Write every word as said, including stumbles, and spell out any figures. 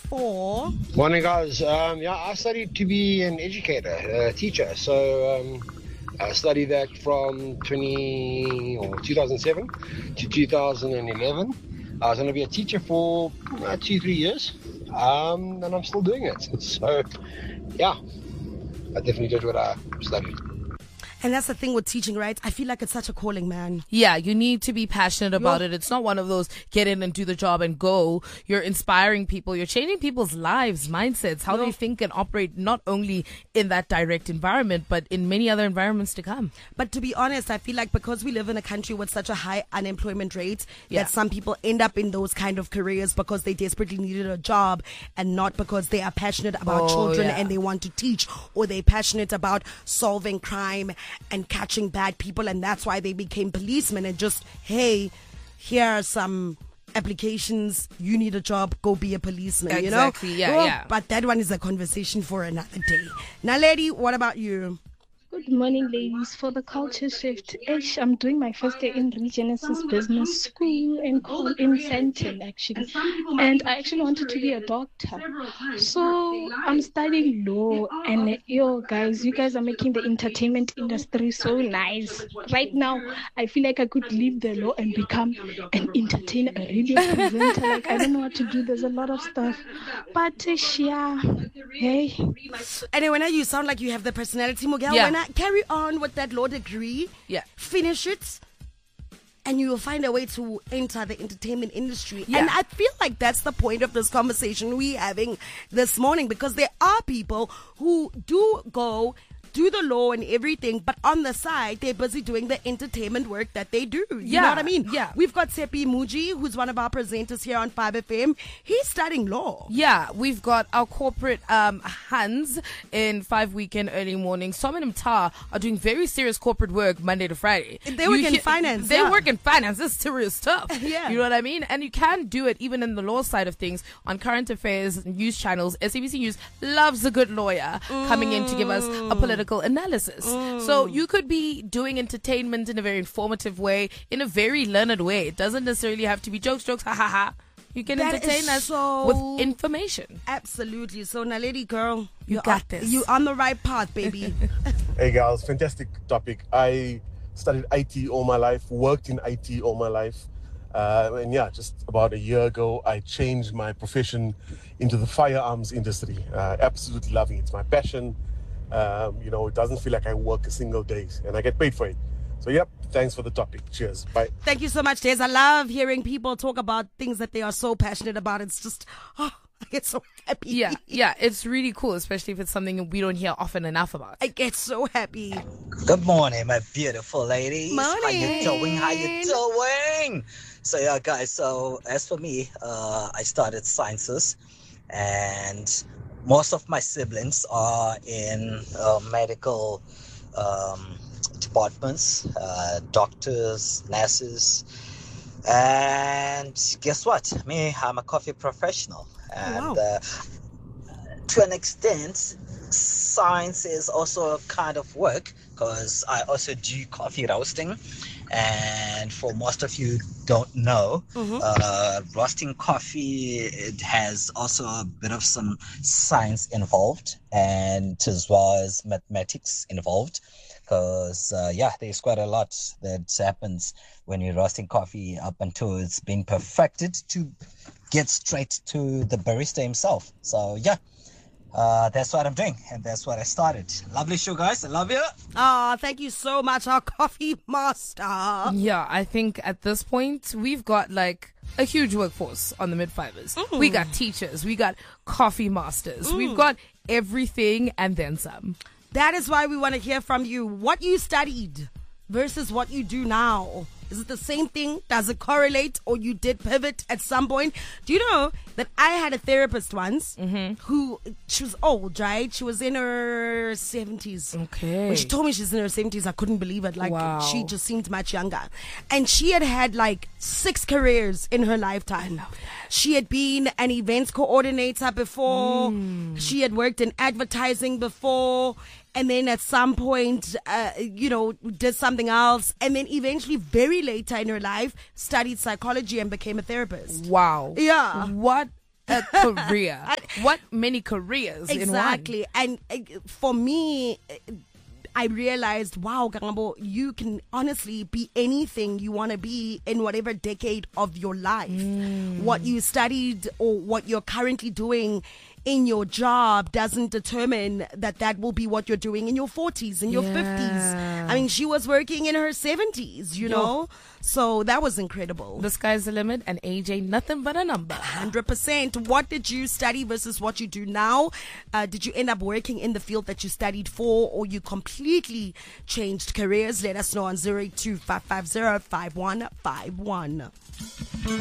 for? Morning, guys. Um, yeah, I studied to be an educator, a teacher. So um, I studied that from twenty or two thousand seven to two thousand eleven. I was going to be a teacher for uh, two, three years, um, and I'm still doing it. So, yeah, I definitely did what I studied. And that's the thing with teaching, right? I feel like it's such a calling, man. Yeah, you need to be passionate about You're- it. It's not one of those get in and do the job and go. You're inspiring people. You're changing people's lives, mindsets, how You're- they think and operate, not only in that direct environment, but in many other environments to come. But to be honest, I feel like because we live in a country with such a high unemployment rate, Yeah. that some people end up in those kind of careers because they desperately needed a job and not because they are passionate about Oh, children yeah. and they want to teach, or they're passionate about solving crime and catching bad people, and that's why they became policemen and just, hey, here are some applications, you need a job, go be a policeman, you know? Exactly, yeah, Well, yeah. But that one is a conversation for another day. Now, lady, what about you? Good morning, ladies. For the culture shift, Ish, I'm doing my first year in Regenesis Business School in Col- in Sandton, actually. And I actually wanted to be a doctor. So I'm studying law. And yo, guys, you guys are making the entertainment industry so nice. Right now, I feel like I could leave the law and become an entertainer, a radio presenter. Like, I don't know what to do. There's a lot of stuff. But Ish, yeah, hey. Anyway, now you sound like you have the personality, Miguel. Yeah. When I carry on with that law degree, Yeah. finish it, and you will find a way to enter the entertainment industry. Yeah. And I feel like that's the point of this conversation we're having this morning, because there are people who do go do the law and everything, but on the side, they're busy doing the entertainment work that they do. You Yeah, know what I mean? yeah. We've got Sepi Muji, who's one of our presenters here on five F M. He's studying law. Yeah, we've got our corporate um, Hans in five weekend early mornings. Tom and Mta are doing very serious corporate work Monday to Friday. They work in hear- finance, They yeah. work in finance. This is serious stuff. Yeah. You know what I mean? And you can do it even in the law side of things on current affairs news channels. S A B C News loves a good lawyer coming in to give us a political analysis. So you could be doing entertainment in a very informative way, in a very learned way. It doesn't necessarily have to be jokes, jokes, ha ha ha. You can That entertain is us so- with information. Absolutely. So, now, lady girl, You you're got on- this. You're on the right path, baby. Hey girls, fantastic topic. I studied I T all my life, worked in I T all my life. Uh, and yeah, just about a year ago, I changed my profession into the firearms industry. Uh, absolutely loving it. It's my passion. Um, you know, it doesn't feel like I work a single day and I get paid for it. So, yep, thanks for the topic. Cheers. Bye. Thank you so much, Des. I love hearing people talk about things that they are so passionate about. It's just, oh, I get so happy. Yeah, yeah, it's really cool, especially if it's something we don't hear often enough about. I get so happy. Good morning, my beautiful ladies. How Morning. you doing? How you doing? So yeah, guys. So as for me, uh, I started sciences, and most of my siblings are in uh, medical um, departments, uh, doctors, nurses, and guess what? Me, I'm a coffee professional, and wow. uh, to an extent, science is also a kind of work, because I also do coffee roasting. And for most of you don't know, Mhm. uh, roasting coffee, it has also a bit of some science involved, and as well as mathematics involved, because uh, yeah, there's quite a lot that happens when you're roasting coffee up until it's been perfected to get straight to the barista himself. So yeah, uh, that's what I'm doing, and that's what I started. Lovely show, guys. I love you. Oh, thank you so much, our coffee master. Yeah, I think at this point we've got like a huge workforce on the mid-fivers. Mm. We got teachers, we got coffee masters, we've got everything and then some. That is why we want to hear from you. What you studied versus what you do now. Is it the same thing? Does it correlate, or you did pivot at some point? Do you know that I had a therapist once who, she was old, right? She was in her seventies. Okay. When she told me she's in her seventies, I couldn't believe it. Like, Wow. she just seemed much younger. And she had had like six careers in her lifetime. She had been an events coordinator before. She had worked in advertising before. And then at some point, uh, you know, did something else. And then eventually, very later in her life, studied psychology and became a therapist. Wow. Yeah. What a career. What many careers Exactly. And uh, for me, uh, I realized, wow, Kangabo, you can honestly be anything you want to be in whatever decade of your life. Mm. What you studied or what you're currently doing in your job doesn't determine that that will be what you're doing in your forties, in your Yeah. fifties. I mean, she was working in her seventies, you Yo. know? So that was incredible. The sky's the limit, and age ain't nothing but a number. one hundred percent. What did you study versus what you do now? Uh, did you end up working in the field that you studied for, or you completely changed careers? Let us know on zero eight two five five zero five one five one.